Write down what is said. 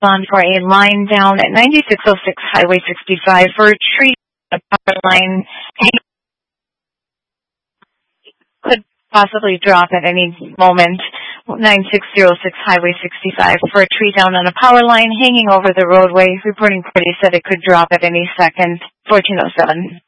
respond for a line down at 9606 Highway 65 for a tree on a power line could possibly drop at any moment. 9606 Highway 65 for a tree down on a power line hanging over the roadway. Reporting party said it could drop at any second. 1407.